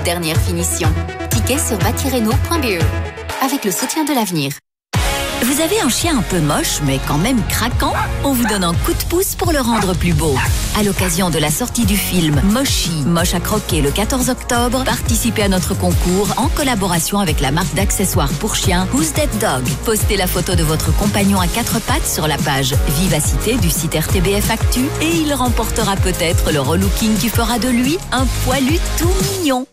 dernière finition. Ticket sur batirenault.be. Avec le soutien de l'avenir. Vous avez un chien un peu moche, mais quand même craquant? On vous donne un coup de pouce pour le rendre plus beau. À l'occasion de la sortie du film Moshi, moche à croquer le 14 octobre, participez à notre concours en collaboration avec la marque d'accessoires pour chiens Who's That Dog. Postez la photo de votre compagnon à 4 pattes sur la page Vivacité du site RTBF Actu et il remportera peut-être le relooking qui fera de lui un poilu tout mignon.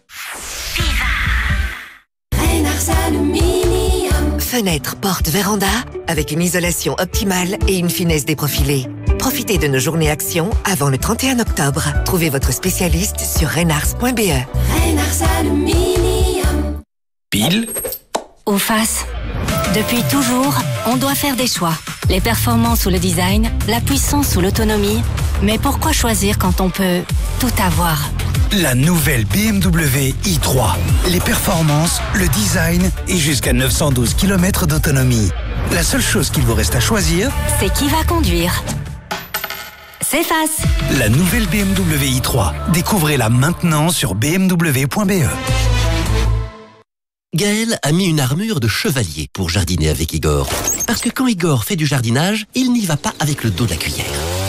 Fenêtre, porte, véranda, avec une isolation optimale et une finesse déprofilée. Profitez de nos journées actions avant le 31 octobre. Trouvez votre spécialiste sur reynars.be. Pile Ou face. Depuis toujours, on doit faire des choix. Les performances ou le design, la puissance ou l'autonomie. Mais pourquoi choisir quand on peut tout avoir ? La nouvelle BMW i3. Les performances, le design et jusqu'à 912 km d'autonomie. La seule chose qu'il vous reste à choisir, c'est qui va conduire. C'est face. La nouvelle BMW i3. Découvrez-la maintenant sur bmw.be. Gaël a mis une armure de chevalier pour jardiner avec Igor. Parce que quand Igor fait du jardinage, il n'y va pas avec le dos de la cuillère.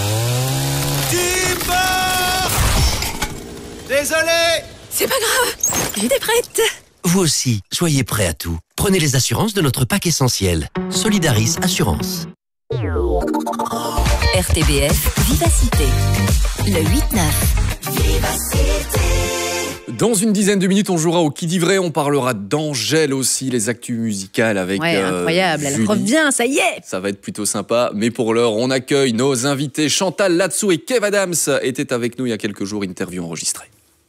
Désolé! C'est pas grave, j'étais prête. Vous aussi, soyez prêts à tout. Prenez les assurances de notre pack essentiel. Solidaris Assurance. RTBF Vivacité. Le 8-9. Dans une dizaine de minutes, on jouera au Qui dit vrai. On parlera d'Angèle aussi, les actus musicales avec incroyable, elle Julie. revient, ça y est. Ça va être plutôt sympa. Mais pour l'heure, on accueille nos invités. Chantal Latsou et Kev Adams étaient avec nous il y a quelques jours, interview enregistrée.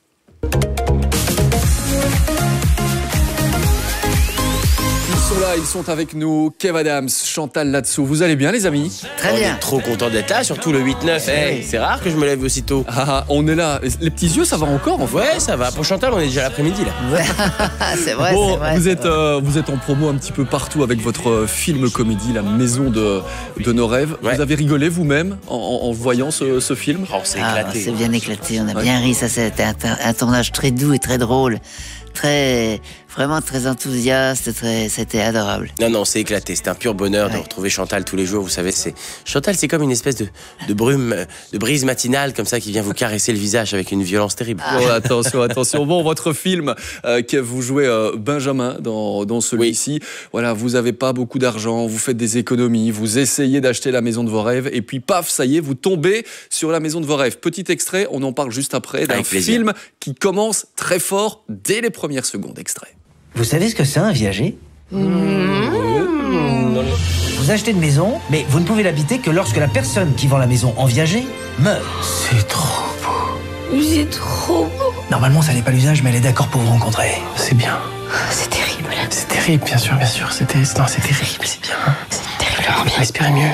Ils sont avec nous, Kev Adams, Chantal Latsou. Vous allez bien les amis? Très bien. On est trop content d'être là, surtout le 8-9. Hey, c'est rare que je me lève aussitôt. On est là. Les petits yeux, ça va encore en fait? Ouais, ça va. Pour Chantal, on est déjà l'après-midi là. C'est vrai, bon, c'est vrai. Vous êtes en promo un petit peu partout avec votre film comédie, La Maison de nos rêves. Ouais. Vous avez rigolé vous-même en voyant ce film? Oh, c'est éclaté. C'est bien éclaté, on a bien ri. Ça, c'était un tournage très doux et très drôle. Vraiment très enthousiaste, c'était adorable. Non, c'est éclaté. C'est un pur bonheur de retrouver Chantal tous les jours. Vous savez, Chantal, c'est comme une espèce de brume, de brise matinale comme ça qui vient vous caresser le visage avec une violence terrible. Oh, attention. Bon, votre film, que vous jouez Benjamin dans celui-ci. Oui. Voilà, vous avez pas beaucoup d'argent, vous faites des économies, vous essayez d'acheter la maison de vos rêves et puis paf, ça y est, vous tombez sur la maison de vos rêves. Petit extrait, on en parle juste après, d'un film qui commence très fort dès les premières secondes. Extrait. Vous savez ce que c'est un viager ? Vous achetez une maison, mais vous ne pouvez l'habiter que lorsque la personne qui vend la maison en viager meurt. C'est trop beau. C'est trop beau. Normalement, ça n'est pas l'usage, mais elle est d'accord pour vous rencontrer. C'est bien. C'est terrible. C'est terrible, bien sûr. C'est terrible, c'est bien. C'est terriblement bien. Respirez mieux.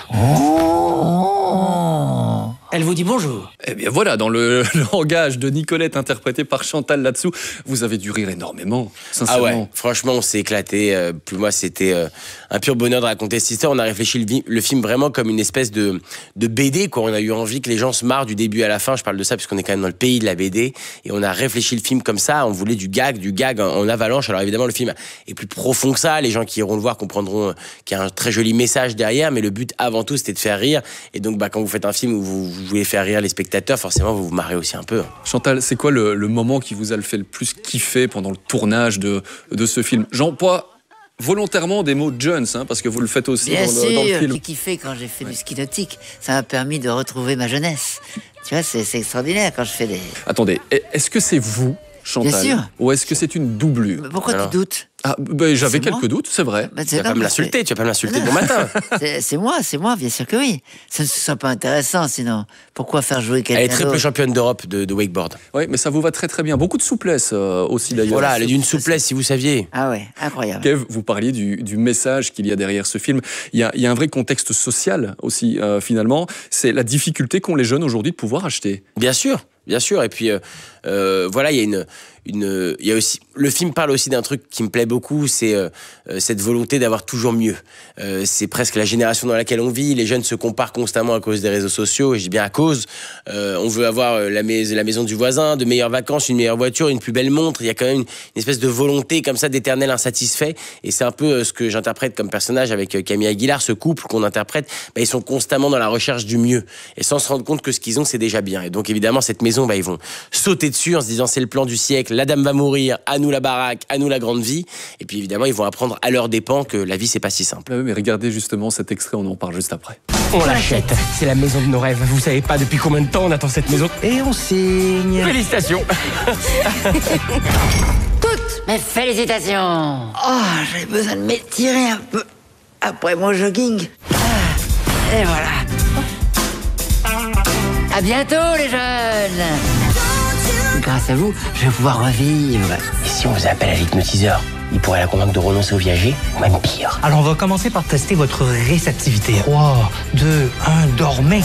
Elle vous dit bonjour. Eh bien voilà, dans le langage de Nicolette interprété par Chantal Latsou, vous avez dû rire énormément, sincèrement. Ah ouais, franchement, on s'est éclaté. Pour moi, c'était un pur bonheur de raconter cette histoire. On a réfléchi le film vraiment comme une espèce de BD, quoi. On a eu envie que les gens se marrent du début à la fin. Je parle de ça puisqu'on est quand même dans le pays de la BD. Et on a réfléchi le film comme ça. On voulait du gag en avalanche. Alors évidemment, le film est plus profond que ça. Les gens qui iront le voir comprendront qu'il y a un très joli message derrière. Mais le but, avant tout, c'était de faire rire. Et donc, quand vous faites un film où vous voulez faire rire les spectateurs, forcément vous vous marrez aussi un peu. Chantal, c'est quoi le moment qui vous a fait le plus kiffer pendant le tournage de ce film? J'emploie volontairement des mots Jones, parce que vous le faites aussi dans le film. J'ai kiffé quand j'ai fait du ski nautique. Ça m'a permis de retrouver ma jeunesse. Tu vois, c'est extraordinaire quand je fais des... Attendez, est-ce que c'est vous, Chantal? Bien sûr. Ou est-ce que c'est une doublure? Mais pourquoi tu doutes? J'avais quelques doutes, c'est vrai. Tu vas pas me l'insulter, bon matin. C'est moi, bien sûr que oui. Ça ne serait pas intéressant, sinon. Pourquoi faire jouer quelqu'un d'autre? Elle est triple championne d'Europe de wakeboard. Oui, mais ça vous va très très bien. Beaucoup de souplesse aussi d'ailleurs. Voilà, elle est d'une souplesse, si vous saviez. Ah ouais, incroyable. Kev, vous parliez du message qu'il y a derrière ce film. Il y a un vrai contexte social aussi, finalement. C'est la difficulté qu'ont les jeunes aujourd'hui de pouvoir acheter. Bien sûr. Et puis, voilà, il y a aussi, le film parle aussi d'un truc qui me plaît beaucoup, c'est cette volonté d'avoir toujours mieux. C'est presque la génération dans laquelle on vit. Les jeunes se comparent constamment à cause des réseaux sociaux, et je dis bien à cause. On veut avoir la maison du voisin, de meilleures vacances, une meilleure voiture, une plus belle montre. Il y a quand même une espèce de volonté comme ça d'éternel insatisfait, et c'est un peu ce que j'interprète comme personnage avec Camille Aguilar, ce couple qu'on interprète. Ils sont constamment dans la recherche du mieux, et sans se rendre compte que ce qu'ils ont, c'est déjà bien. Et donc évidemment, cette maison, ils vont sauter dessus en se disant c'est le plan du siècle, la dame va mourir, à nous la baraque, à nous la grande vie. Et puis évidemment, ils vont apprendre à leurs dépens que la vie, c'est pas si simple. Mais regardez justement cet extrait, on en parle juste après. On l'achète. C'est la maison de nos rêves. Vous savez pas depuis combien de temps on attend cette maison. Et on signe. Félicitations. Toutes mes félicitations. Oh, j'ai besoin de m'étirer un peu après mon jogging. Et voilà. À bientôt, les jeunes. Grâce à vous, je vais pouvoir revivre. Et si on vous appelle à l'hypnotiseur, il pourrait la convaincre de renoncer au viager, ou même pire. Alors on va commencer par tester votre réceptivité. 3, 2, 1, dormez.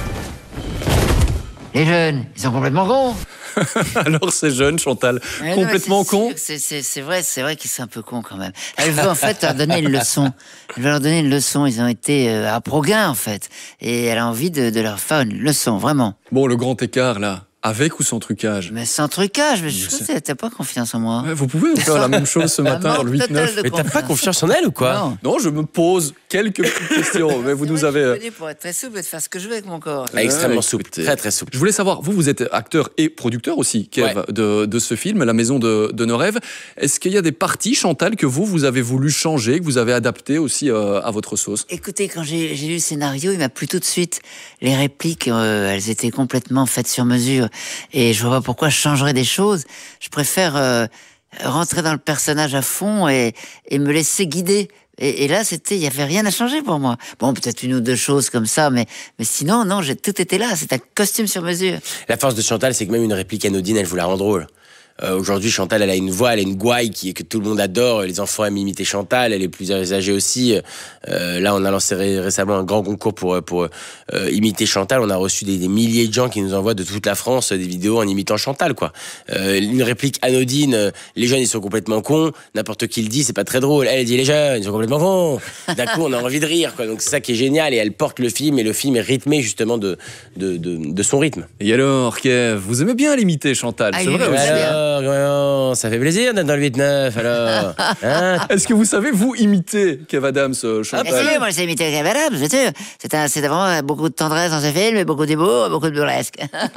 Les jeunes, ils sont complètement cons. Alors c'est jeune, Chantal, complètement con. C'est vrai qu'ils sont un peu cons quand même. Elle veut en fait leur donner une leçon. Elle veut leur donner une leçon. Ils ont été à Proguin en fait. Et elle a envie de leur faire une leçon, vraiment. Bon, le grand écart là. Avec ou sans trucage? Mais sans trucage, mais je trouve que t'as pas confiance en moi. Ouais, vous pouvez nous faire la même chose ce matin, le 8-9. Mais t'as pas confiance en elle ou quoi? Non, je me pose quelques petites questions, mais vous nous avez... Je suis pour être très souple et de faire ce que je veux avec mon corps. Extrêmement souple, très très souple. Je voulais savoir, vous êtes acteur et producteur aussi, Kev, de ce film, La Maison de nos rêves. Est-ce qu'il y a des parties, Chantal, que vous avez voulu changer, que vous avez adaptées aussi à votre sauce? Écoutez, quand j'ai lu le scénario, il m'a plu tout de suite. Les répliques, elles étaient complètement faites sur mesure. Et je vois pas pourquoi je changerais des choses. Je préfère rentrer dans le personnage à fond et me laisser guider. Et là, il y avait rien à changer pour moi. Bon, peut-être une ou deux choses comme ça, mais sinon, non, tout était là. C'est un costume sur mesure. La force de Chantal, c'est que même une réplique anodine, elle vous la rend drôle. Aujourd'hui, Chantal, elle a une voix, elle a une gouaille que tout le monde adore. Les enfants aiment imiter Chantal, elle est plus âgée aussi. Là, on a lancé récemment un grand concours pour imiter Chantal. On a reçu des milliers de gens qui nous envoient de toute la France des vidéos en imitant Chantal, quoi. Une réplique anodine, les jeunes, ils sont complètement cons. N'importe qui le dit, c'est pas très drôle. Elle dit, les jeunes, ils sont complètement cons. D'un coup, on a envie de rire, quoi. Donc, c'est ça qui est génial. Et elle porte le film, et le film est rythmé, justement, de son rythme. Et alors, Kev, vous aimez bien l'imiter, Chantal? C'est vrai aussi. Ça fait plaisir d'être dans le 8-9, alors. Hein? Est-ce que vous savez, vous, imiter Kev Adams, Chantal? Moi, je sais imiter Kev Adams, bien sûr. C'est vraiment beaucoup de tendresse dans ce film, mais beaucoup d'humour, beaucoup de burlesque.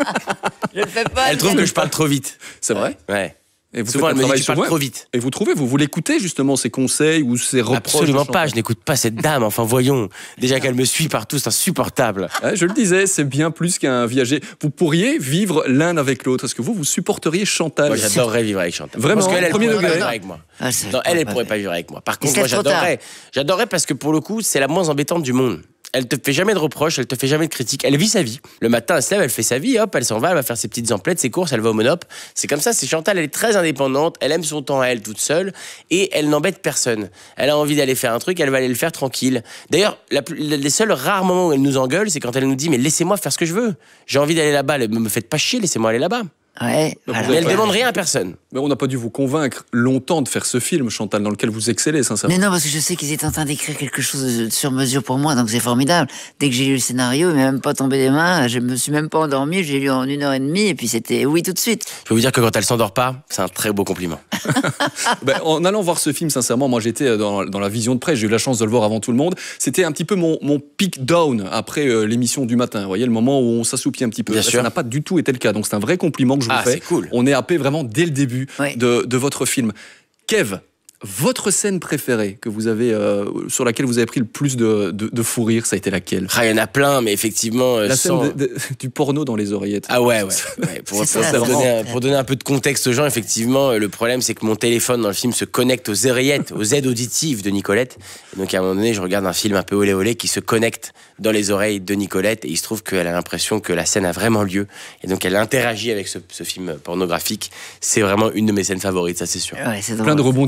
Je le fais pas. Elle trouve que je parle trop vite. C'est vrai? Ouais. Et vous souvent, elle me dit tu parles trop vite. Et vous trouvez, vous l'écoutez justement, ses conseils ou ses reproches? Absolument pas, je n'écoute pas cette dame, enfin voyons. Déjà qu'elle me suit partout, c'est insupportable. Ouais, je le disais, c'est bien plus qu'un viager. Vous pourriez vivre l'un avec l'autre. Est-ce que vous supporteriez Chantal? Moi, j'adorerais vivre avec Chantal. Vraiment, parce qu'elle, premier degré. Pourrait pas vivre avec moi. Non, elle pourrait pas vivre avec moi. Par contre, moi, j'adorerais parce que pour le coup, c'est la moins embêtante du monde. Elle te fait jamais de reproches, elle te fait jamais de critiques. Elle vit sa vie. Le matin, elle se lève, elle fait sa vie, hop, elle s'en va, elle va faire ses petites emplettes, ses courses, elle va au Monop. C'est comme ça, c'est Chantal, elle est très indépendante, elle aime son temps à elle toute seule et elle n'embête personne. Elle a envie d'aller faire un truc, elle va aller le faire tranquille. D'ailleurs, les seuls rares moments où elle nous engueule, c'est quand elle nous dit mais laissez-moi faire ce que je veux. J'ai envie d'aller là-bas, me faites pas chier, laissez-moi aller là-bas. Ouais, mais elle demande rien à personne. Mais on n'a pas dû vous convaincre longtemps de faire ce film, Chantal, dans lequel vous excellez, sincèrement. Mais non, parce que je sais qu'ils étaient en train d'écrire quelque chose sur mesure pour moi, donc c'est formidable. Dès que j'ai lu le scénario, il m'est même pas tombé des mains, je me suis même pas endormi, j'ai lu en 1h30, et puis c'était oui tout de suite. Je peux vous dire que quand elle s'endort pas, c'est un très beau compliment. En allant voir ce film, sincèrement, moi j'étais dans la vision de presse, j'ai eu la chance de le voir avant tout le monde. C'était un petit peu mon peak down après l'émission du matin, vous voyez, le moment où on s'assoupit un petit peu. Là, ça n'a pas du tout été le cas, donc c'est un vrai compliment que je vous fais. C'est cool. On est happé vraiment dès le début de votre film. Kev, votre scène préférée que vous avez, sur laquelle vous avez pris le plus de fou rire, ça a été laquelle? Il y en a plein, mais effectivement... La scène du porno dans les oreillettes. Ah ouais. Pour donner un peu de contexte aux gens, effectivement, le problème, c'est que mon téléphone dans le film se connecte aux oreillettes, aux aides auditives de Nicolette. Et donc, à un moment donné, je regarde un film un peu olé olé qui se connecte dans les oreilles de Nicolette. Et il se trouve qu'elle a l'impression que la scène a vraiment lieu. Et donc, elle interagit avec ce film pornographique. C'est vraiment une de mes scènes favorites, ça, c'est sûr. Ouais, c'est plein de rebondissements quand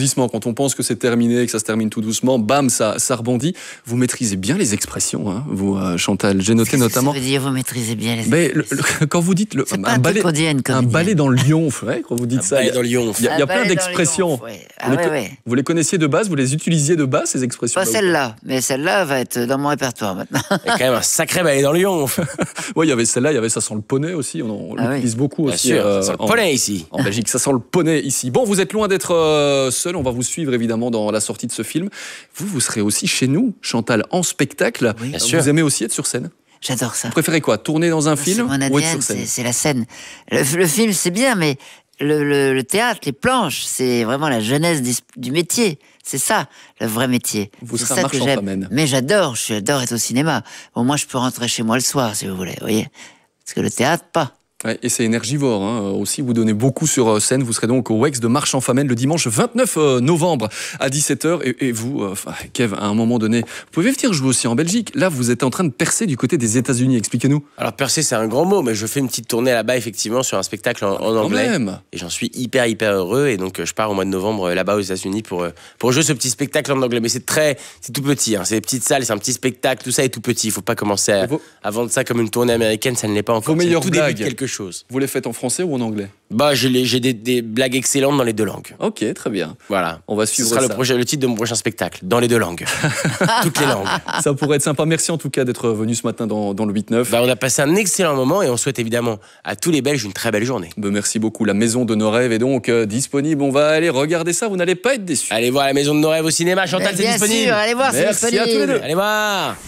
quand on pense que c'est terminé, que ça se termine tout doucement, bam, ça rebondit. Vous maîtrisez bien les expressions, hein, vous, Chantal. J'ai noté notamment. Ça veut dire vous maîtrisez bien les Mais quand vous dites un balai dans le lion, ouais, quand vous dites ça, il y a plein d'expressions. Vous les connaissiez de base, vous les utilisiez de base, ces expressions? Pas celle-là, mais celle-là va être dans mon répertoire maintenant. Il y a quand même un sacré balai dans le lion. Oui, il y avait celle-là, il y avait ça sent le poney aussi, on l'utilise beaucoup aussi. Bien sûr, ça sent le poney ici. En Belgique, ça sent le poney ici. Bon, vous êtes loin d'être seul, on va vous suivre évidemment dans la sortie de ce film. Vous serez aussi chez nous, Chantal, en spectacle. Oui, bien sûr. Vous aimez aussi être sur scène? J'adore ça. Vous préférez quoi? Tourner dans un film ou être sur scène? C'est la scène. Le film, c'est bien, mais le théâtre, les planches, c'est vraiment la genèse du métier. C'est ça, le vrai métier. Vous serez ça un marchand famenne. Mais j'adore être au cinéma. Bon, moi, je peux rentrer chez moi le soir, si vous voulez, vous voyez. Parce que le théâtre, pas. Ouais, et c'est énergivore hein. Aussi, vous donnez beaucoup sur scène. Vous serez donc au WEX de Marchand-Famenne le dimanche 29 novembre à 17h. Et vous, Kev, à un moment donné, vous pouvez venir jouer aussi en Belgique. Là, vous êtes en train de percer du côté des États-Unis. Expliquez-nous. Alors, percer, c'est un grand mot, mais je fais une petite tournée là-bas, effectivement, sur un spectacle en anglais. Même. Et j'en suis hyper heureux. Et donc, je pars au mois de novembre là-bas aux États-Unis pour jouer ce petit spectacle en anglais. Mais c'est tout petit. Hein. C'est des petites salles, c'est un petit spectacle. Tout ça est tout petit. Il ne faut pas commencer à vendre ça comme une tournée américaine. Ça ne l'est pas encore. Vos meilleures blagues, quelque chose. Vous les faites en français ou en anglais? Bah, j'ai des blagues excellentes dans les deux langues. Ok, très bien. Voilà. On va suivre ça. Ce sera le titre de mon prochain spectacle, dans les deux langues. Toutes les langues. Ça pourrait être sympa. Merci en tout cas d'être venu ce matin dans le 8-9. Bah, on a passé un excellent moment et on souhaite évidemment à tous les Belges une très belle journée. Bah, merci beaucoup. La Maison de nos rêves est donc disponible. On va aller regarder ça. Vous n'allez pas être déçus. Allez voir La Maison de nos rêves au cinéma. Chantal, c'est disponible. Bien sûr, allez voir, c'est disponible. Merci à tous les deux. Allez voir.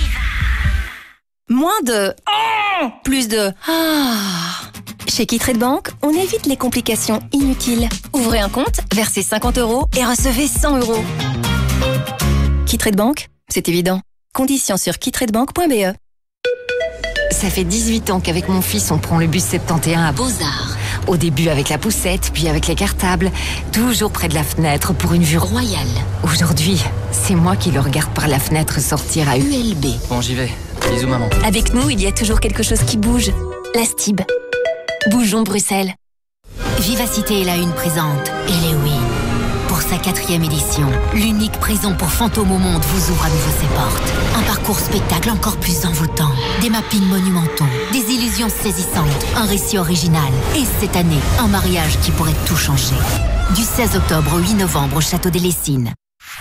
Moins de plus de Chez Kittrade Bank, on évite les complications inutiles. Ouvrez un compte, versez 50 € et recevez 100 €. Kittrade Bank, c'est évident. Conditions sur kittradebank.be. Ça fait 18 ans qu'avec mon fils, on prend le bus 71 à Beaux-Arts. Au début avec la poussette, puis avec les cartables, toujours près de la fenêtre pour une vue royale. Aujourd'hui, c'est moi qui le regarde par la fenêtre sortir à ULB. Bon, j'y vais. Bisous, maman. Avec nous, il y a toujours quelque chose qui bouge. La Stib. Bougeons Bruxelles. Vivacité est la une présente. Halloween. Pour sa 4e édition, l'unique prison pour fantômes au monde vous ouvre à nouveau ses portes. Un parcours spectacle encore plus envoûtant. Des mappings monumentaux. Des illusions saisissantes. Un récit original. Et cette année, un mariage qui pourrait tout changer. Du 16 octobre au 8 novembre au Château des Lessines.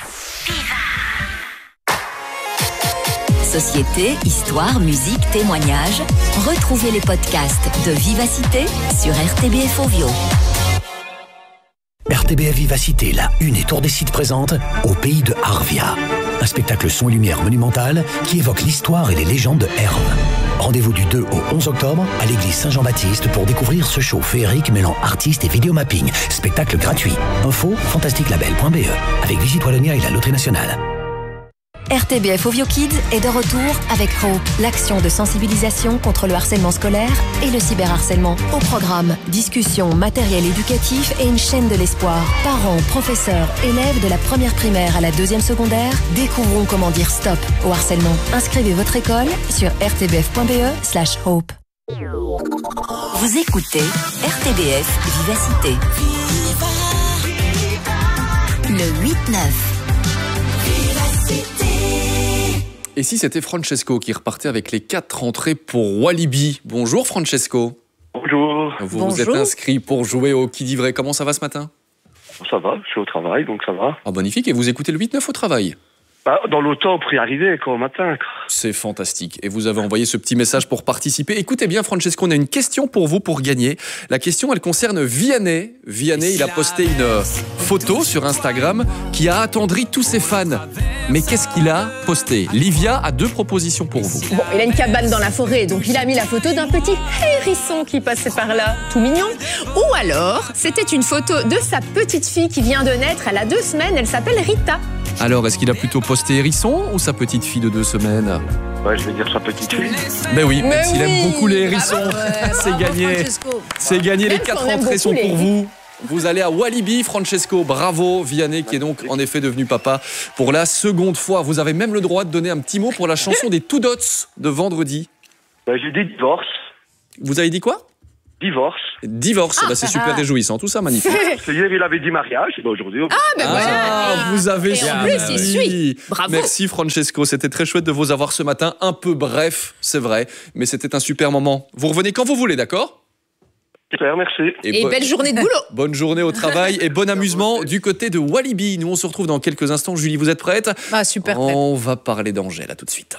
Société, histoire, musique, témoignages. Retrouvez les podcasts de Vivacité sur RTBF Ovio. RTBF Vivacité, la une et tour des sites présente Au pays de Arvia. Un spectacle son et lumière monumental qui évoque l'histoire et les légendes de Herve. Rendez-vous du 2 au 11 octobre à l'église Saint-Jean-Baptiste pour découvrir ce show féerique mêlant artistes et vidéomapping. Spectacle gratuit. Info fantastiquelabel.be avec Visite Wallonia et la Loterie Nationale. RTBF Ovio Kids est de retour avec Hope, l'action de sensibilisation contre le harcèlement scolaire et le cyberharcèlement. Au programme, discussion, matériel éducatif et une chaîne de l'espoir. Parents, professeurs, élèves de la première primaire à la 2e secondaire découvrons comment dire stop au harcèlement. Inscrivez votre école sur rtbf.be/hope. Vous écoutez RTBF Vivacité. Le 8-9. Et si c'était Francesco qui repartait avec les 4 entrées pour Walibi? Bonjour Francesco. Bonjour. Vous êtes inscrit pour jouer au Qui dit vrai. Comment ça va ce matin? Ça va, je suis au travail, donc ça va. Ah, magnifique. Et vous écoutez le 8-9 au travail? Dans l'auto pour y arriver, au matin. C'est fantastique. Et vous avez envoyé ce petit message pour participer. Écoutez bien, Francesco, on a une question pour vous pour gagner. La question, elle concerne Vianney. Vianney, il a posté une photo sur Instagram qui a attendri tous ses fans. Mais qu'est-ce qu'il a posté? Livia a 2 propositions pour vous. Bon, il a une cabane dans la forêt, donc il a mis la photo d'un petit hérisson qui passait par là, tout mignon. Ou alors, c'était une photo de sa petite fille qui vient de naître, elle a 2 semaines, elle s'appelle Rita. Alors, est-ce qu'il a plutôt posté hérisson ou sa petite fille de 2 semaines? Ouais, je vais dire sa petite fille. Ben oui, même s'il aime beaucoup les hérissons, c'est gagné. C'est gagné, les 4 entrées sont pour vous. Vous allez à Walibi, Francesco. Bravo, Vianney, qui est donc en effet devenu papa pour la 2e fois. Vous avez même le droit de donner un petit mot pour la chanson des Two Dots de vendredi. J'ai dit divorce. Vous avez dit quoi? Divorce. C'est super réjouissant, tout ça, magnifique. Hier, il avait dit mariage, et aujourd'hui... Vous avez Et en plus, il suit. Bravo. Merci Francesco, c'était très chouette de vous avoir ce matin. Un peu bref, c'est vrai, mais c'était un super moment. Vous revenez quand vous voulez, d'accord ? Super, merci. Et belle journée de boulot. Bonne journée au travail et bon amusement du côté de Walibi. Nous, on se retrouve dans quelques instants. Julie, vous êtes prête ? Super prête. On va parler d'Angèle, à tout de suite.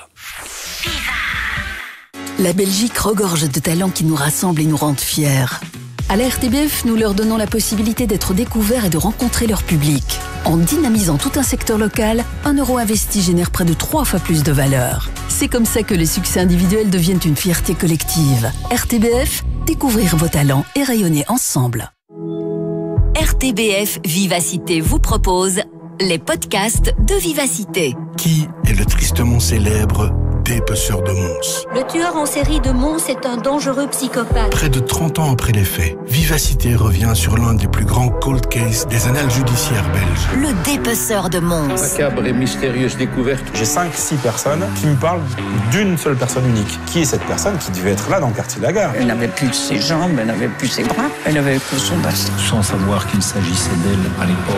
La Belgique regorge de talents qui nous rassemblent et nous rendent fiers. À la RTBF, nous leur donnons la possibilité d'être découverts et de rencontrer leur public. En dynamisant tout un secteur local, 1 euro investi génère près de 3 fois plus de valeur. C'est comme ça que les succès individuels deviennent une fierté collective. RTBF, découvrir vos talents et rayonner ensemble. RTBF Vivacité vous propose les podcasts de Vivacité. Qui est le tristement célèbre dépeceur de Mons? Le tueur en série de Mons est un dangereux psychopathe. Près de 30 ans après les faits, Vivacité revient sur l'un des plus grands cold cases des annales judiciaires belges. Le dépeceur de Mons. Macabre et mystérieuse découverte. J'ai 5-6 personnes qui me parlent d'une seule personne unique. Qui est cette personne qui devait être là dans le quartier de la gare? Elle n'avait plus ses jambes, elle n'avait plus ses bras, elle avait que son bassin. Sans savoir qu'il s'agissait d'elle à l'époque.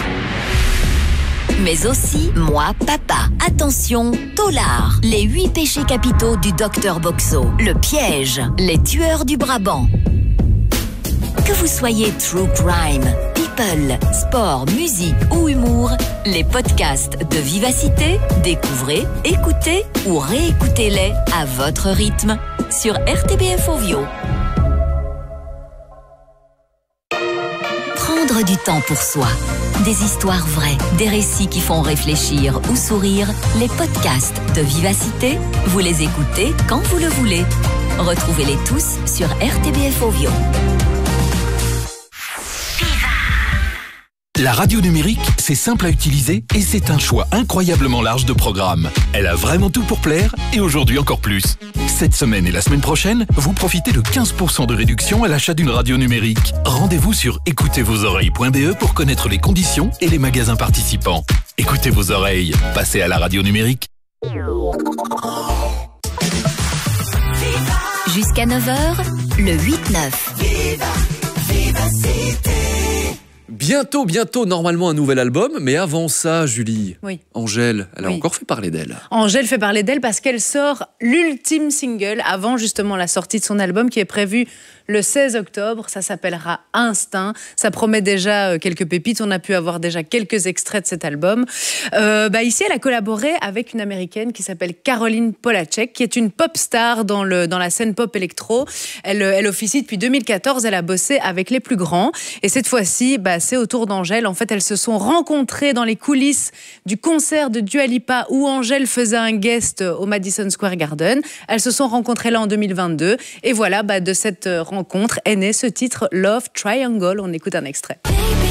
Mais aussi Moi, Papa. Attention, Tolard. Les 8 péchés capitaux du docteur Boxo. Le piège. Les tueurs du Brabant. Que vous soyez true crime, people, sport, musique ou humour, les podcasts de Vivacité, découvrez, écoutez ou réécoutez-les à votre rythme sur RTBF Ovio. Prendre du temps pour soi. Des histoires vraies, des récits qui font réfléchir ou sourire. Les podcasts de Vivacité, vous les écoutez quand vous le voulez. Retrouvez-les tous sur RTBF Ovio. La radio numérique, c'est simple à utiliser et c'est un choix incroyablement large de programmes. Elle a vraiment tout pour plaire et aujourd'hui encore plus. Cette semaine et la semaine prochaine, vous profitez de 15% de réduction à l'achat d'une radio numérique. Rendez-vous sur écoutezvosoreilles.be pour connaître les conditions et les magasins participants. Écoutez vos oreilles, passez à la radio numérique. Jusqu'à 9h, le 8-9. Bientôt, normalement, un nouvel album. Mais avant ça, Julie, oui. Angèle, elle a encore fait parler d'elle. Angèle fait parler d'elle parce qu'elle sort l'ultime single avant justement la sortie de son album qui est prévu le 16 octobre. Ça s'appellera Instinct. Ça promet déjà quelques pépites. On a pu avoir déjà quelques extraits de cet album. Ici, elle a collaboré avec une Américaine qui s'appelle Caroline Polachek, qui est une pop star dans la scène pop électro. Elle officie depuis 2014. Elle a bossé avec les plus grands. Et cette fois-ci, c'est au tour d'Angèle. En fait, elles se sont rencontrées dans les coulisses du concert de Dua Lipa où Angèle faisait un guest au Madison Square Garden. Elles se sont rencontrées là en 2022. Et voilà, de cette rencontre est né ce titre Love Triangle. On écoute un extrait. Baby.